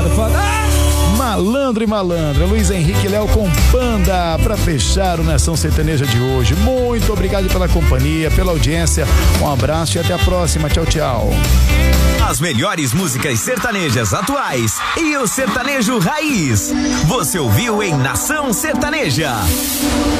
obrigado, foda. Malandro e malandra, Luiz Henrique e Léo com Panda pra fechar o Nação Sertaneja de hoje. Muito obrigado pela companhia, pela audiência. Um abraço e até a próxima. Tchau, tchau. As melhores músicas sertanejas atuais e o sertanejo raiz. Você ouviu em Nação Sertaneja.